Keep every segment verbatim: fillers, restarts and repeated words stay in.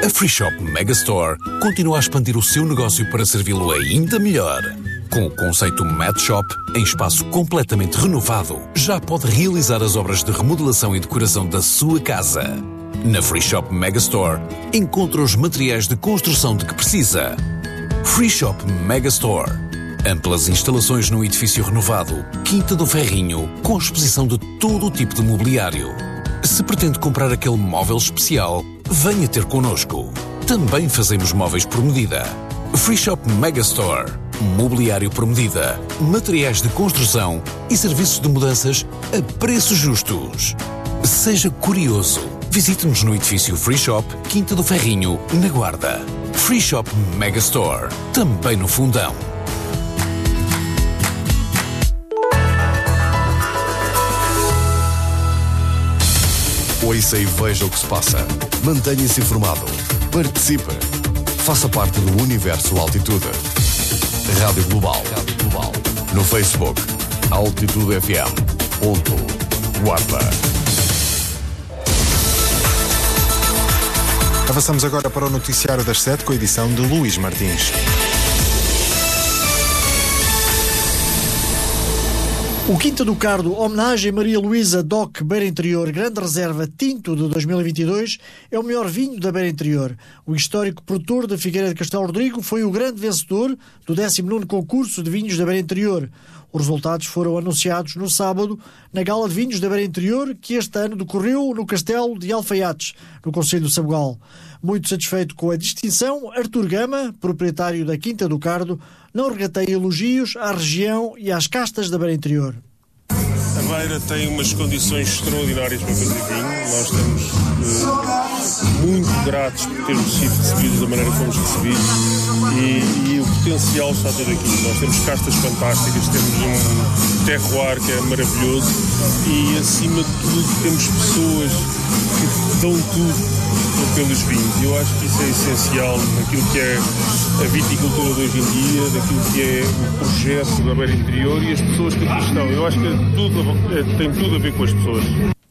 A Free Shop Megastore continua a expandir o seu negócio para servi-lo ainda melhor. Com o conceito Mad Shop, em espaço completamente renovado, já pode realizar as obras de remodelação e decoração da sua casa. Na Free Shop Megastore, encontra os materiais de construção de que precisa. Free Shop Megastore. Amplas instalações num edifício renovado, Quinta do Ferrinho, com exposição de todo o tipo de mobiliário. Se pretende comprar aquele móvel especial, venha ter connosco. Também fazemos móveis por medida. Free Shop Megastore. Mobiliário por medida, materiais de construção e serviços de mudanças a preços justos. Seja curioso. Visite-nos no edifício Free Shop, Quinta do Ferrinho, na Guarda. Free Shop Megastore. Também no Fundão. Ouça e veja o que se passa. Mantenha-se informado. Participe. Faça parte do Universo Altitude. Rádio Global. Rádio Global. No Facebook, Altitude F M. Ponto. Guarda. Avançamos agora para o noticiário das sete com a edição de Luís Martins. O Quinta do Cardo, homenagem a Maria Luísa Doc Beira Interior, Grande Reserva Tinto de dois mil e vinte e dois, é o melhor vinho da Beira Interior. O histórico produtor da Figueira de Castelo Rodrigo foi o grande vencedor do décimo nono concurso de vinhos da Beira Interior. Os resultados foram anunciados no sábado na Gala de Vinhos da Beira Interior, que este ano decorreu no Castelo de Alfaiates, no concelho do Sabugal. Muito satisfeito com a distinção, Artur Gama, proprietário da Quinta do Cardo, não regateia elogios à região e às castas da Beira Interior. A Beira tem umas condições extraordinárias para fazer vinho. Nós estamos uh, muito gratos por termos sido recebidos da maneira que fomos recebidos e, e o potencial está todo aqui. Nós temos castas fantásticas, temos um terroir que é maravilhoso e, acima de tudo, temos pessoas que dão tudo pelos vinhos. Eu acho que isso é essencial naquilo que é a viticultura de hoje em dia, naquilo que é o projeto da Beira Interior e as pessoas que aqui estão. Eu acho que é tudo, é, tem tudo a ver com as pessoas.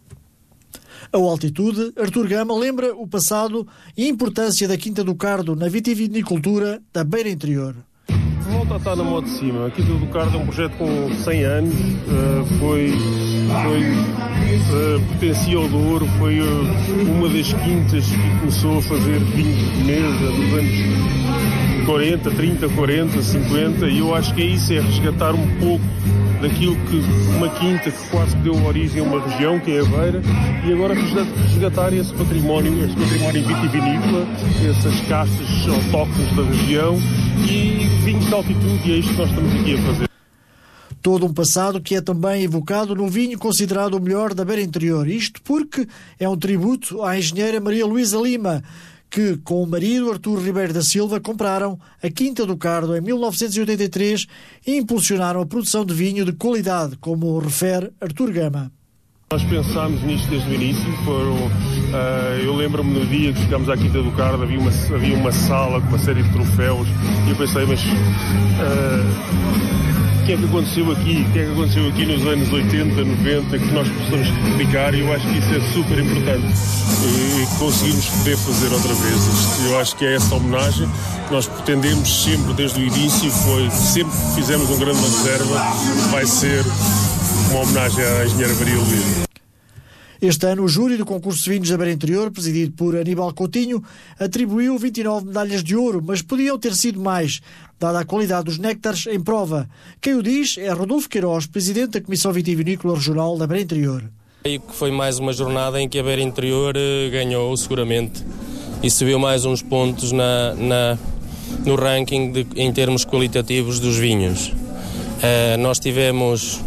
Ao Altitude, Artur Gama lembra o passado e a importância da Quinta do Cardo na vitivinicultura da Beira Interior. Volta a estar na moda de cima. A Quinta do Cardo é um projeto com cem anos, uh, foi, foi uh, pertencia ao Douro, foi uh, uma das quintas que começou a fazer vinho de mesa nos anos quarenta, trinta, quarenta, cinquenta, e eu acho que é isso, é resgatar um pouco daquilo que uma quinta que quase deu origem a uma região, que é a Beira, e agora resgatar esse património, esse património vitivinícola, essas castas autóctones da região e vinhos de altitude, e é isto que nós estamos aqui a fazer. Todo um passado que é também evocado no vinho considerado o melhor da Beira Interior. Isto porque é um tributo à engenheira Maria Luísa Lima, que, com o marido Artur Ribeiro da Silva, compraram a Quinta do Cardo em mil novecentos e oitenta e três e impulsionaram a produção de vinho de qualidade, como refere Artur Gama. Nós pensámos nisto desde o início. Foram, uh, eu lembro-me no dia que chegámos à Quinta do Cardo, havia uma, havia uma sala com uma série de troféus e eu pensei, mas uh, o que é que aconteceu aqui? O que é que aconteceu aqui nos anos oitenta, noventa, que nós possamos replicar? E eu acho que isso é super importante e conseguimos poder fazer outra vez isto. Eu acho que é essa homenagem que nós pretendemos sempre desde o início, foi sempre que fizemos um grande reserva, vai ser uma homenagem à engenheira Maria Luísa. Este ano, o júri do concurso de vinhos da Beira Interior, presidido por Aníbal Coutinho, atribuiu vinte e nove medalhas de ouro, mas podiam ter sido mais, dada a qualidade dos néctares em prova. Quem o diz é Rodolfo Queiroz, presidente da Comissão Vitivinícola Regional da Beira Interior. Foi mais uma jornada em que a Beira Interior ganhou seguramente e subiu mais uns pontos na, na, no ranking de, em termos qualitativos dos vinhos. Uh, nós tivemos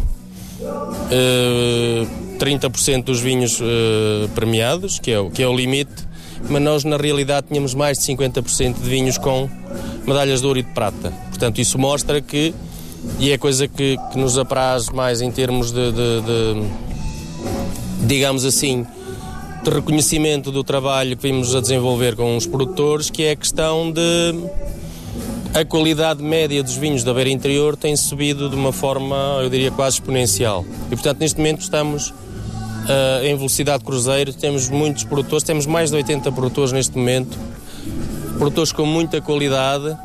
Uh, trinta por cento dos vinhos uh, premiados, que é, o, que é o limite, mas nós na realidade tínhamos mais de cinquenta por cento de vinhos com medalhas de ouro e de prata. Portanto, isso mostra que, e é coisa que, que nos apraz mais em termos de, de, de, digamos assim, de reconhecimento do trabalho que vimos a desenvolver com os produtores, que é a questão de a qualidade média dos vinhos da Beira Interior tem subido de uma forma, eu diria, quase exponencial. E, portanto, neste momento estamos uh, em velocidade cruzeiro, temos muitos produtores, temos mais de oitenta produtores neste momento produtores com muita qualidade,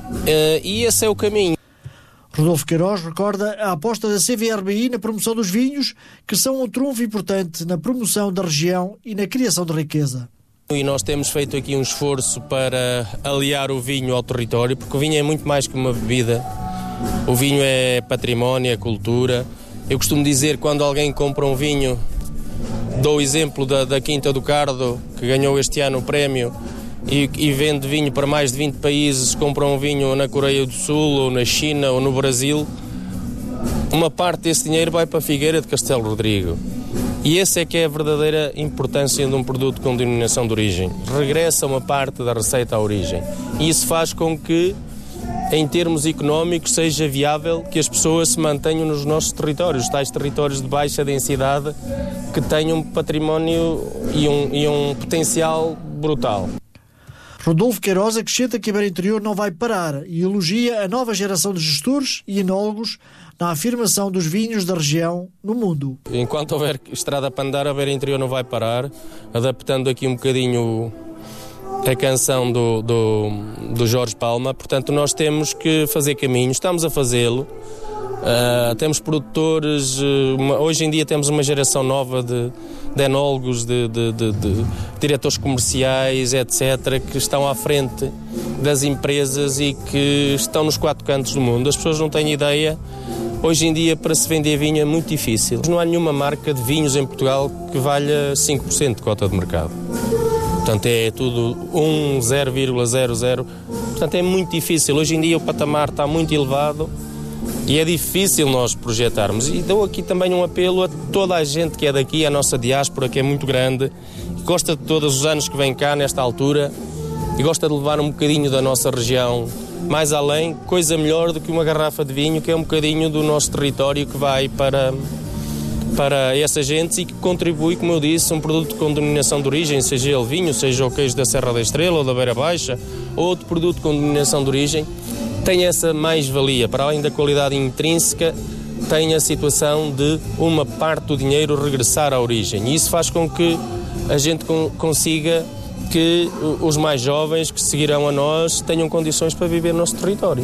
e esse é o caminho. Rodolfo Queiroz recorda a aposta da C V R B I na promoção dos vinhos, que são um trunfo importante na promoção da região e na criação de riqueza. E nós temos feito aqui um esforço para aliar o vinho ao território, porque o vinho é muito mais que uma bebida. O vinho é património, é cultura. Eu costumo dizer, quando alguém compra um vinho, dou o exemplo da, da Quinta do Cardo, que ganhou este ano o prémio, e, e vende vinho para mais de vinte países, compra um vinho na Coreia do Sul, ou na China, ou no Brasil. Uma parte desse dinheiro vai para a Figueira de Castelo Rodrigo. E essa é que é a verdadeira importância de um produto com denominação de origem. Regressa uma parte da receita à origem. E isso faz com que, em termos económicos, seja viável que as pessoas se mantenham nos nossos territórios, tais territórios de baixa densidade, que têm um património e um, e um potencial brutal. Rodolfo Queiroz acrescenta que a Beira Interior não vai parar e elogia a nova geração de gestores e enólogos na afirmação dos vinhos da região no mundo. Enquanto houver estrada para andar, a Beira Interior não vai parar, adaptando aqui um bocadinho a canção do, do, do Jorge Palma. Portanto, nós temos que fazer caminho, estamos a fazê-lo. Uh, temos produtores, uma, hoje em dia temos uma geração nova de, de enólogos, de, de, de, de diretores comerciais, etcétera, que estão à frente das empresas e que estão nos quatro cantos do mundo. As pessoas não têm ideia. Hoje em dia, para se vender vinho é muito difícil. Não há nenhuma marca de vinhos em Portugal que valha cinco por cento de cota de mercado. Portanto, é tudo um, zero vírgula zero zero. Portanto, é muito difícil. Hoje em dia o patamar está muito elevado e é difícil nós projetarmos. E dou aqui também um apelo a toda a gente que é daqui, a nossa diáspora, que é muito grande, que gosta de todos os anos que vem cá nesta altura e gosta de levar um bocadinho da nossa região mais além, coisa melhor do que uma garrafa de vinho, que é um bocadinho do nosso território que vai para, para essa gente e que contribui, como eu disse, um produto com denominação de origem, seja ele vinho, seja o queijo da Serra da Estrela ou da Beira Baixa, ou outro produto com denominação de origem, tem essa mais-valia, para além da qualidade intrínseca, tem a situação de uma parte do dinheiro regressar à origem. E isso faz com que a gente consiga que os mais jovens que seguirão a nós tenham condições para viver no nosso território.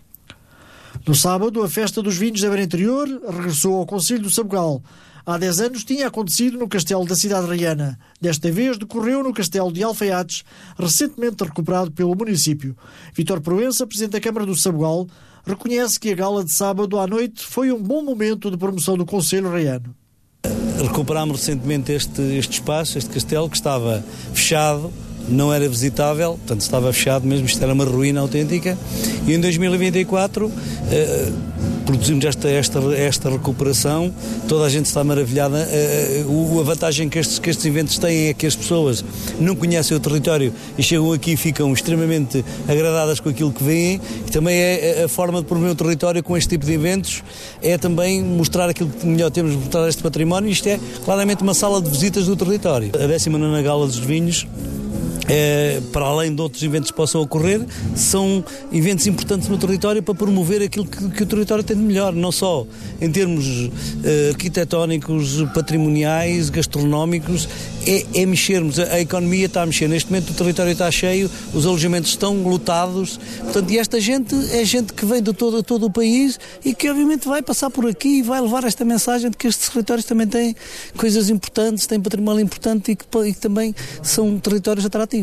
No sábado, a Festa dos Vinhos da Beira Interior regressou ao Concelho do Sabugal. Há dez anos tinha acontecido no Castelo da Cidade Raiana. Desta vez decorreu no Castelo de Alfaiates, recentemente recuperado pelo município. Vítor Proença, Presidente da Câmara do Sabugal, reconhece que a gala de sábado à noite foi um bom momento de promoção do Concelho Raiano. Recuperámos recentemente este, este espaço, este castelo, que estava fechado, não era visitável, portanto estava fechado mesmo, isto era uma ruína autêntica, e em dois mil e vinte e quatro eh, produzimos esta, esta, esta recuperação, toda a gente está maravilhada. Eh, o, a vantagem que estes, que estes eventos têm é que as pessoas não conhecem o território e chegam aqui e ficam extremamente agradadas com aquilo que veem, e também é a forma de promover o território com este tipo de eventos, é também mostrar aquilo que melhor temos, mostrar este património. Isto é claramente uma sala de visitas do território. A décima nona Gala dos Vinhos, É, para além de outros eventos que possam ocorrer, são eventos importantes no território para promover aquilo que, que o território tem de melhor, não só em termos uh, arquitetónicos, patrimoniais, gastronómicos, é, é mexermos, a, a economia está a mexer, neste momento o território está cheio, os alojamentos estão lotados, portanto, e esta gente é gente que vem de todo, todo o país e que obviamente vai passar por aqui e vai levar esta mensagem de que estes territórios também têm coisas importantes, têm património importante e que, e que também são territórios atrativos.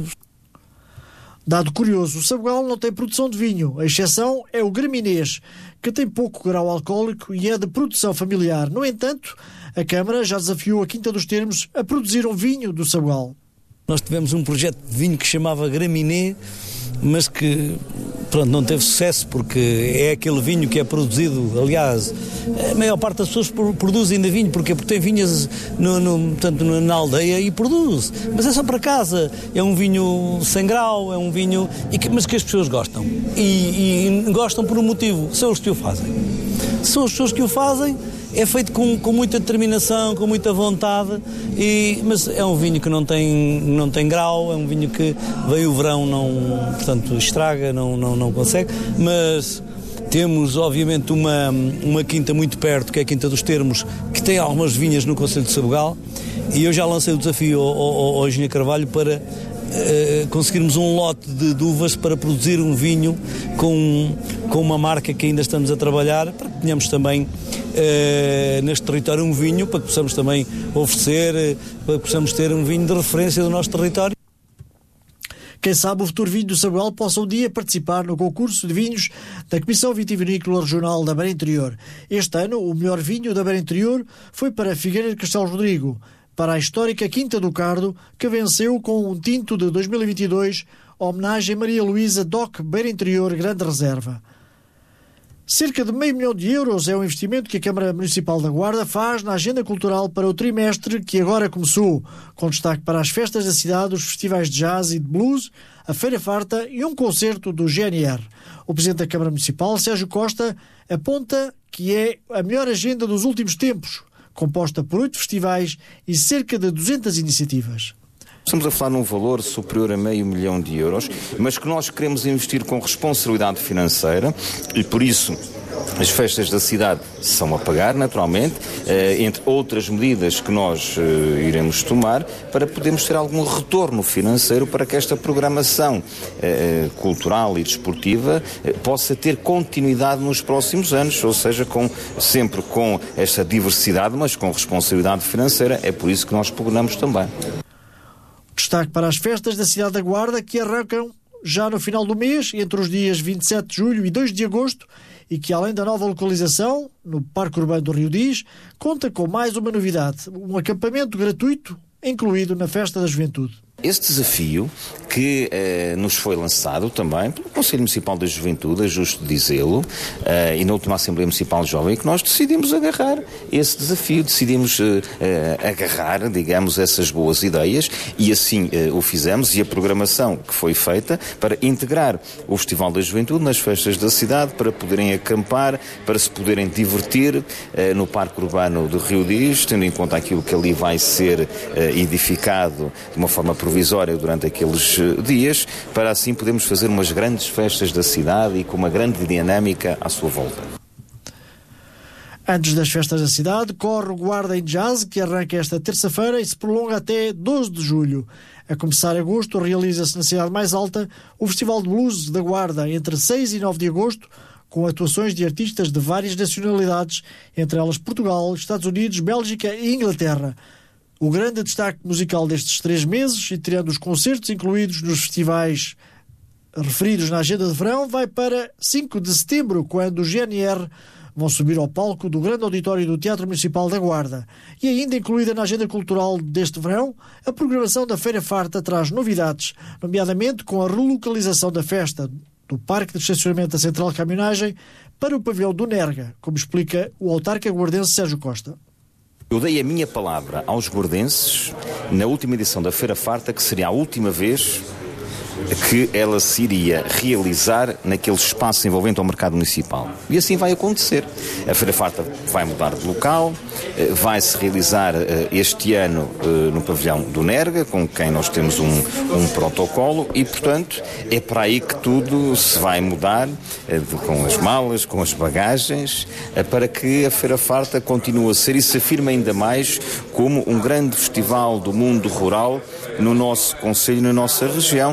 Dado curioso, o Sabugal não tem produção de vinho. A exceção é o Graminês, que tem pouco grau alcoólico e é de produção familiar. No entanto, a Câmara já desafiou a Quinta dos Termos a produzir um vinho do Sabugal. Nós tivemos um projeto de vinho que se chamava Graminê, mas que pronto, não teve sucesso, porque é aquele vinho que é produzido, aliás, a maior parte das pessoas produzem ainda vinho, porque, porque tem vinhas no, no, portanto, na aldeia e produz, mas é só para casa, é um vinho sem grau, é um vinho, e que, mas que as pessoas gostam, e, e gostam por um motivo, são os que o fazem, são as pessoas que o fazem. É feito com, com muita determinação, com muita vontade, e, mas é um vinho que não tem, não tem grau, é um vinho que veio o verão, não, portanto, estraga, não, não, não consegue, mas temos obviamente uma, uma quinta muito perto, que é a Quinta dos Termos, que tem algumas vinhas no Concelho de Sabugal, e eu já lancei o desafio ao, ao, ao engenheiro Carvalho para uh, conseguirmos um lote de, de uvas para produzir um vinho com, com uma marca que ainda estamos a trabalhar, para que tenhamos também uh, neste território um vinho, para que possamos também oferecer, para que possamos ter um vinho de referência do nosso território. Quem sabe o futuro vinho do Sabugal possa um dia participar no concurso de vinhos da Comissão Vitivinícola Regional da Beira Interior. Este ano, o melhor vinho da Beira Interior foi para Figueira de Castelo Rodrigo, para a histórica Quinta do Cardo, que venceu com um tinto de dois mil e vinte e dois, homenagem a Maria Luísa Doc Beira Interior Grande Reserva. Cerca de meio milhão de euros é o investimento que a Câmara Municipal da Guarda faz na agenda cultural para o trimestre que agora começou, com destaque para as festas da cidade, os festivais de jazz e de blues, a Feira Farta e um concerto do G N R. O Presidente da Câmara Municipal, Sérgio Costa, aponta que é a melhor agenda dos últimos tempos, composta por oito festivais e cerca de duzentas iniciativas. Estamos a falar num valor superior a meio milhão de euros, mas que nós queremos investir com responsabilidade financeira e, por isso, as festas da cidade são a pagar, naturalmente, eh, entre outras medidas que nós eh, iremos tomar para podermos ter algum retorno financeiro para que esta programação eh, cultural e desportiva eh, possa ter continuidade nos próximos anos, ou seja, com, sempre com esta diversidade, mas com responsabilidade financeira. É por isso que nós pugnamos também. Destaque para as festas da cidade da Guarda, que arrancam já no final do mês, entre os dias vinte e sete de julho e dois de agosto, e que, além da nova localização, no Parque Urbano do Rio Diz, conta com mais uma novidade, um acampamento gratuito incluído na Festa da Juventude. Esse desafio que eh, nos foi lançado também pelo Conselho Municipal da Juventude, é justo dizê-lo, eh, e na última Assembleia Municipal Jovem, que nós decidimos agarrar esse desafio, decidimos eh, eh, agarrar, digamos, essas boas ideias, e assim eh, o fizemos, e a programação que foi feita para integrar o Festival da Juventude nas festas da cidade, para poderem acampar, para se poderem divertir eh, no Parque Urbano do Rio Diz, tendo em conta aquilo que ali vai ser eh, edificado de uma forma provisória durante aqueles dias, para assim podermos fazer umas grandes festas da cidade e com uma grande dinâmica à sua volta. Antes das festas da cidade, corre o Guarda em Jazz, que arranca esta terça-feira e se prolonga até doze de julho. A começar agosto, realiza-se na cidade mais alta o Festival de Blues da Guarda, entre seis e nove de agosto, com atuações de artistas de várias nacionalidades, entre elas Portugal, Estados Unidos, Bélgica e Inglaterra. O grande destaque musical destes três meses, e tirando os concertos incluídos nos festivais referidos na agenda de verão, vai para cinco de setembro, quando o G N R vão subir ao palco do grande auditório do Teatro Municipal da Guarda. E ainda incluída na agenda cultural deste verão, a programação da Feira Farta traz novidades, nomeadamente com a relocalização da festa do Parque de Estacionamento da Central de Caminhonagem para o pavilhão do Nerga, como explica o autarca guardense Sérgio Costa. Eu dei a minha palavra aos guardenses na última edição da Feira Farta que seria a última vez que ela se iria realizar naquele espaço envolvente ao mercado municipal. E assim vai acontecer. A Feira Farta vai mudar de local, vai-se realizar este ano no pavilhão do Nerga, com quem nós temos um, um protocolo, e, portanto, é para aí que tudo se vai mudar, com as malas, com as bagagens, para que a Feira Farta continue a ser e se afirme ainda mais como um grande festival do mundo rural no nosso concelho, na nossa região.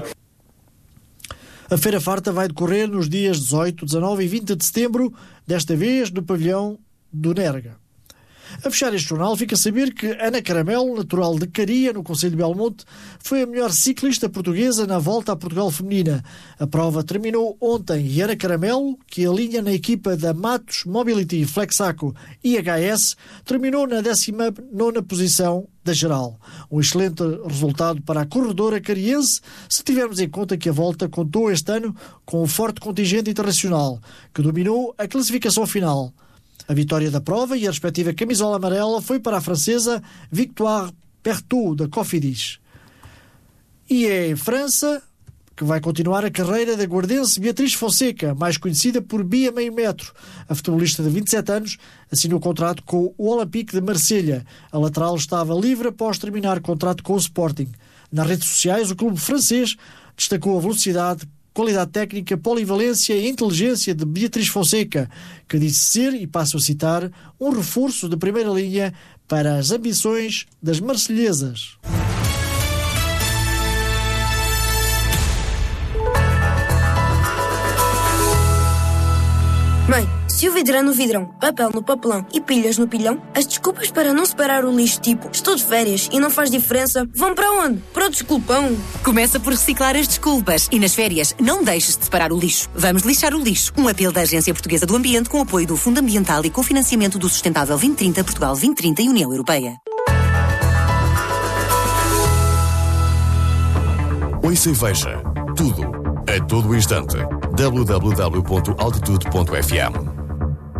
A Feira Farta vai decorrer nos dias dezoito, dezanove e vinte de setembro, desta vez no pavilhão do Nerga. A fechar este jornal, fica a saber que Ana Caramelo, natural de Caria, no concelho de Belmonte, foi a melhor ciclista portuguesa na Volta a Portugal feminina. A prova terminou ontem e Ana Caramelo, que alinha na equipa da Matos Mobility Flexaco I H S, terminou na décima nona posição da geral. Um excelente resultado para a corredora cariense, se tivermos em conta que a Volta contou este ano com um forte contingente internacional, que dominou a classificação final. A vitória da prova e a respectiva camisola amarela foi para a francesa Victoire Pertot, da Cofidis. E é em França que vai continuar a carreira da guardense Beatriz Fonseca, mais conhecida por Bia Meio Metro. A futebolista de vinte e sete anos assinou contrato com o Olympique de Marselha. A lateral estava livre após terminar contrato com o Sporting. Nas redes sociais, o clube francês destacou a velocidade, qualidade técnica, polivalência e inteligência de Beatriz Fonseca, que disse ser, e passo a citar, um reforço de primeira linha para as ambições das marselhesas. Se o vidro é no vidrão, papel no papelão e pilhas no pilhão, as desculpas para não separar o lixo, tipo estou de férias e não faz diferença, vão para onde? Para o desculpão. Começa por reciclar as desculpas e nas férias não deixes de separar o lixo. Vamos lixar o lixo. Um apelo da Agência Portuguesa do Ambiente com apoio do Fundo Ambiental e com financiamento do Sustentável vinte trinta, Portugal vinte trinta e União Europeia. Ouça e veja tudo, a todo instante. w w w ponto altitude ponto f m